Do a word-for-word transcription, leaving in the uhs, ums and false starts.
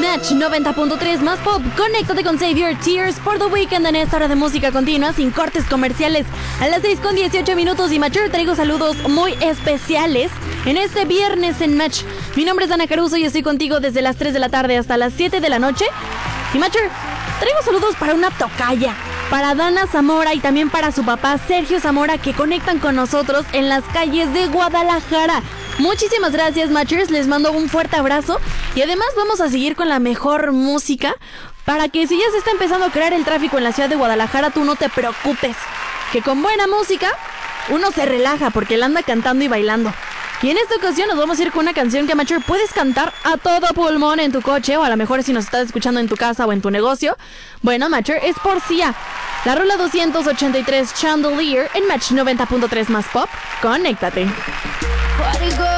Match noventa punto tres más pop. Conéctate con Save Your Tears por The Weeknd en esta hora de música continua sin cortes comerciales. A las seis con dieciocho minutos y Mature traigo saludos muy especiales en este viernes en Match. Mi nombre es Ana Caruso y estoy contigo desde las tres de la tarde hasta las siete de la noche. Y Mature, traigo saludos para una tocaya, para Dana Zamora y también para su papá Sergio Zamora, que conectan con nosotros en las calles de Guadalajara. Muchísimas gracias, Matchers, les mando un fuerte abrazo y además vamos a seguir con la mejor música para que si ya se está empezando a crear el tráfico en la ciudad de Guadalajara, tú no te preocupes, que con buena música uno se relaja porque él anda cantando y bailando. Y en esta ocasión nos vamos a ir con una canción que, Matcher, puedes cantar a todo pulmón en tu coche, o a lo mejor si nos estás escuchando en tu casa o en tu negocio. Bueno, Matcher, es por Sia. La rola doscientos ochenta y tres Chandelier en Match noventa punto tres más pop. Conéctate. Party girl.